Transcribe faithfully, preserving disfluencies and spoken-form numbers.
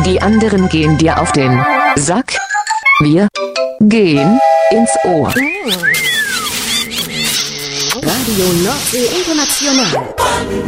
Die anderen gehen dir auf den Sack. Wir gehen ins Ohr. Radio Nordsee International.